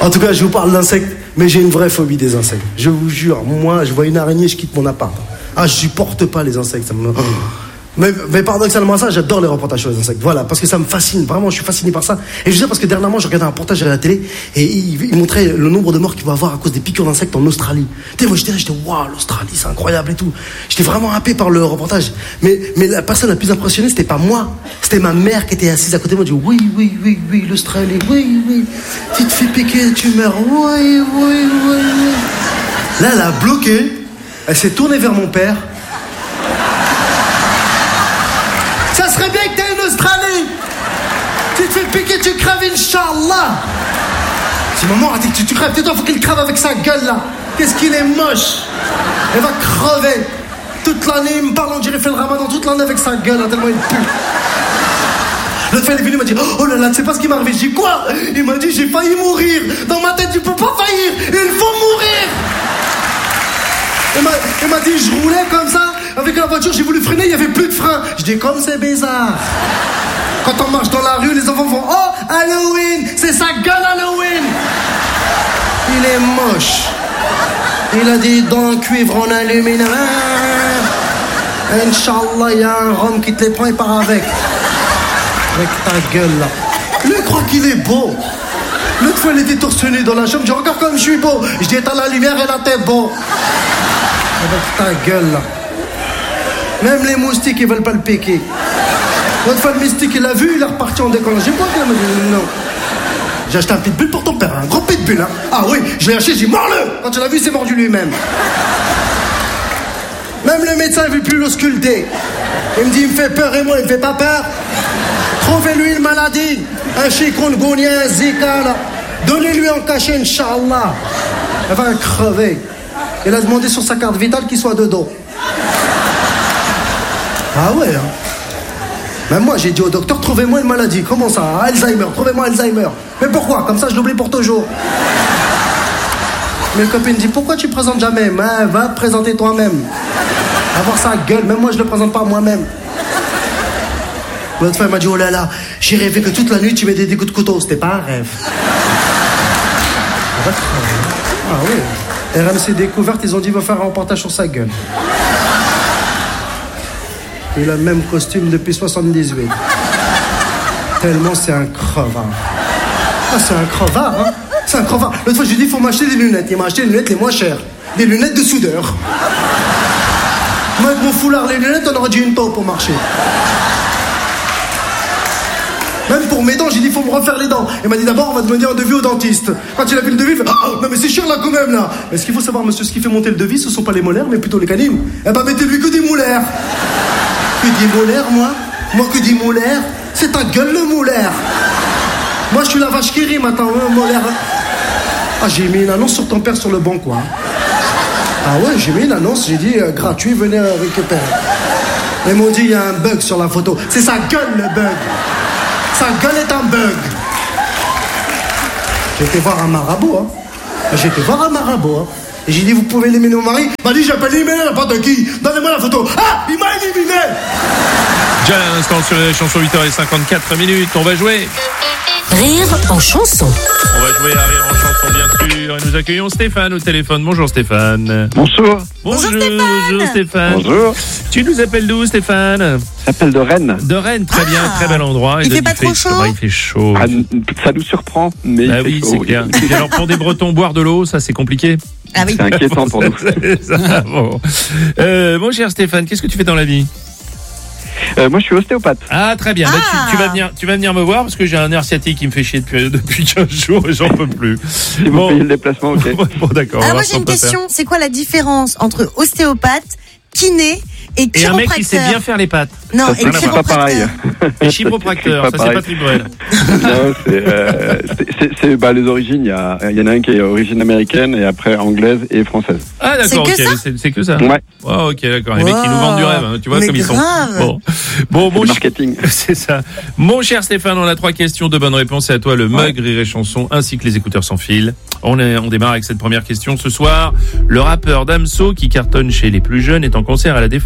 En tout cas, je vous parle d'insectes, mais j'ai une vraie phobie des insectes. Je vous jure, moi, je vois une araignée, je quitte mon appart. Ah, je supporte pas les insectes. Ça me... Mais paradoxalement ça, j'adore les reportages sur les insectes. Voilà, parce que ça me fascine. Vraiment, je suis fasciné par ça. Et je sais parce que dernièrement, je regardais un reportage à la télé et il montrait le nombre de morts qu'il va avoir à cause des piqûres d'insectes en Australie. Tu sais, moi j'étais waouh, l'Australie, c'est incroyable et tout. J'étais vraiment happé par le reportage. Mais la personne la plus impressionnée, c'était pas moi. C'était ma mère qui était assise à côté de moi. Elle dit oui, l'Australie, oui. Tu te fais piquer, tu meurs. Oui. Là, elle a bloqué. Elle s'est tournée vers mon père. Ça serait bien que t'aies une Australie. Tu te fais piquer, tu crèves, Inch'Allah. Si maman a dit que tu crèves, tais-toi, faut qu'il crève avec sa gueule là. Qu'est-ce qu'il est moche. Elle va crever. Toute l'année, il me parle, on dirait fait le ramadan toute l'année avec sa gueule, là, tellement il pue. L'autre fois, il est venu, il m'a dit oh là là, tu sais pas ce qui m'est arrivé. J'ai dit quoi? Il m'a dit j'ai failli mourir. Dans ma tête, tu peux pas faillir. Il faut mourir. Il m'a dit je roulais comme ça. Avec la voiture, j'ai voulu freiner, il n'y avait plus de frein. Je dis comme c'est bizarre. Quand on marche dans la rue, les enfants font oh, Halloween, c'est sa gueule Halloween. Il est moche. Il a dit dans le cuivre, on allume une... Inch'Allah, il y a un rhum qui te les prend et part avec. Avec ta gueule là. Lui, il croit qu'il est beau. L'autre fois, il était torse nu dans la chambre. Je dis regarde comme je suis beau. Je dis éteins la lumière et là, t'es beau. Avec ta gueule là. Même les moustiques, ils veulent pas le piquer. L'autre fois, le mystique, il l'a vu, il est reparti en décollant. J'ai pas qu'il m'a dit non. J'ai acheté un pitbull pour ton père, un gros pitbull, hein. Ah oui, je l'ai acheté, j'ai dit mords-le. Quand tu l'as vu, il s'est mordu lui-même. Même le médecin, il veut plus l'ausculter. Il me dit, il me fait peur et moi, il me fait pas peur. Trouvez-lui une maladie, un chikungunya, un zika, là. Donnez-lui en cachet, Inch'Allah. Elle va crever. Il a demandé sur sa carte vitale qu'il soit de dos. Ah ouais, hein. Même moi, j'ai dit au docteur, trouvez-moi une maladie. Comment ça? Alzheimer, trouvez-moi Alzheimer. Mais pourquoi? Comme ça, je l'oublie pour toujours. Mais le copain dit, pourquoi tu présentes jamais? Va te présenter toi-même. Avoir sa gueule, même moi, je le présente pas moi-même. L'autre fois, il m'a dit, oh là là, j'ai rêvé que toute la nuit, tu mettais des coups de couteau. C'était pas un rêve. Ah oui. RMC Découverte, ils ont dit, va faire un reportage sur sa gueule. Il a le même costume depuis 78. Tellement c'est un crevard. Ah, c'est un crevard, hein. C'est un crevard. L'autre fois, je lui ai dit, il faut m'acheter des lunettes. Il m'a acheté les lunettes les moins chères. Des lunettes de soudeur. Moi, avec mon foulard, les lunettes, on aurait dû une taupe pour marcher. Même pour mes dents, j'ai dit, il faut me refaire les dents. Il m'a dit, d'abord, on va demander un devis au dentiste. Quand il a vu le devis, il fait, oh, non mais c'est cher là quand même là. Mais ce qu'il faut savoir, monsieur, ce qui fait monter le devis, ce sont pas les molaires, mais plutôt les canines. Eh ben, mettez-lui que des molaires. Que des molaires, moi? Moi que des molaires? C'est ta gueule le molaire. Moi, je suis la vache qui rit maintenant, hein, molaire. Ah, j'ai mis une annonce sur ton père sur le banc, quoi. Ah ouais, j'ai mis une annonce, j'ai dit, gratuit, venez récupérer. Ils m'ont dit, il y a un bug sur la photo. C'est sa gueule, le bug. Sa gueule est un bug. J'ai été voir un marabout, hein. J'ai été voir un marabout, hein. Et j'ai dit, vous pouvez éliminer mon mari? Il m'a dit, j'appelle éliminer n'importe qui. Donnez-moi la photo. Ah, il m'a éliminé. Déjà à l'instant sur les chansons 8h54. On va jouer. Rire en chanson. On va jouer à Rire en chanson, bien sûr. Et nous accueillons Stéphane au téléphone. Bonjour Stéphane. Bonjour. Bonjour Stéphane. Bonjour. Tu nous appelles d'où Stéphane? J'appelle de Rennes. De Rennes, très bien, très bel endroit. Il fait pas trop chaud? Il fait chaud. Ah, ça nous surprend, mais Bah il fait oui, chaud, c'est clair. Et alors pour des Bretons, boire de l'eau, ça c'est compliqué. Ah oui. C'est inquiétant pour nous. Ça, bon. Mon cher Stéphane, qu'est-ce que tu fais dans la vie? Moi, je suis ostéopathe. Ah, très bien. Bah, tu vas venir me voir parce que j'ai un nerf sciatique qui me fait chier depuis 15 jours et j'en peux plus. Si vous payez le déplacement, ok. Bon, d'accord. Alors moi j'ai une question, c'est quoi la différence entre ostéopathe, kiné et chiropracteur? Et un mec qui sait bien faire les pattes. Non, Ça, et c'est pas pareil. Et chiropracteur, C'est ça pas c'est pareil. Patrick Bruel. Non, c'est les origines. Il y en a un qui est origine américaine et après anglaise et française. Ah d'accord, C'est que ok, ça c'est que ça. Ouais. Oh, ok, d'accord. Les mecs qui nous vendent du rêve, hein, tu vois Mais comme ils sont. grave. Bon, Le marketing. c'est ça. Mon cher Stéphane, on a 3 questions, 2 bonnes réponses. Et à toi le mug Rire et Chanson ainsi que les écouteurs sans fil. On démarre avec cette première question ce soir. Le rappeur Damso qui cartonne chez les plus jeunes est en concert à la Défense